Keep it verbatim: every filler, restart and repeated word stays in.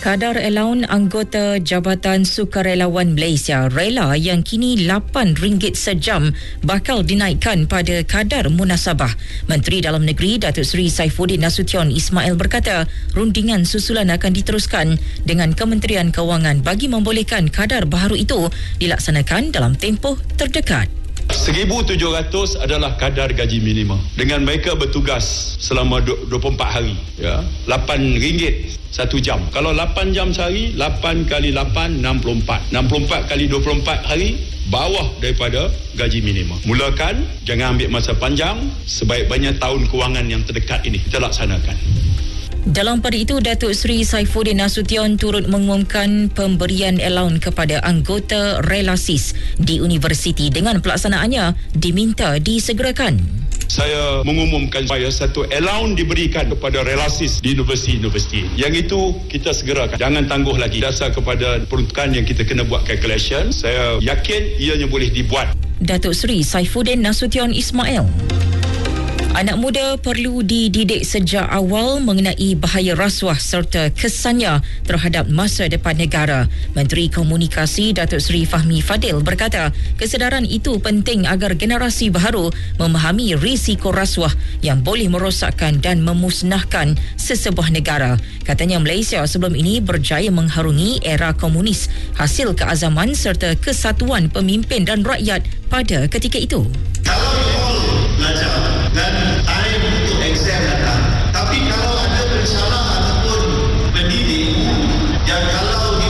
Kadar allaun anggota Jabatan Sukarelawan Malaysia rela yang kini lapan ringgit sejam bakal dinaikkan pada kadar munasabah. Menteri Dalam Negeri Datuk Seri Saifuddin Nasution Ismail berkata rundingan susulan akan diteruskan dengan Kementerian Kewangan bagi membolehkan kadar baharu itu dilaksanakan dalam tempoh terdekat. seribu tujuh ratus adalah kadar gaji minimum. Dengan mereka bertugas selama dua puluh empat hari, ya, lapan ringgit satu jam. Kalau lapan jam sehari, lapan kali lapan, enam puluh empat. enam puluh empat kali dua puluh empat hari, bawah daripada gaji minimum. Mulakan, jangan ambil masa panjang, sebaik-baiknya tahun kewangan yang terdekat ini kita laksanakan. Dalam pada itu, Datuk Seri Saifuddin Nasution turut mengumumkan pemberian allaun kepada anggota Relasis di universiti dengan pelaksanaannya diminta disegerakan. Saya mengumumkan supaya satu allaun diberikan kepada Relasis di universiti-universiti. Yang itu kita segerakan. Jangan tangguh lagi. Dasar kepada peruntukan yang kita kena buat calculation, saya yakin ianya boleh dibuat. Datuk Seri Saifuddin Nasution Ismail. Anak muda perlu dididik sejak awal mengenai bahaya rasuah serta kesannya terhadap masa depan negara. Menteri Komunikasi Datuk Seri Fahmi Fadil berkata, kesedaran itu penting agar generasi baharu memahami risiko rasuah yang boleh merosakkan dan memusnahkan sesebuah negara. Katanya Malaysia sebelum ini berjaya mengharungi era komunis hasil keazaman serta kesatuan pemimpin dan rakyat pada ketika itu. Kalau belajar dan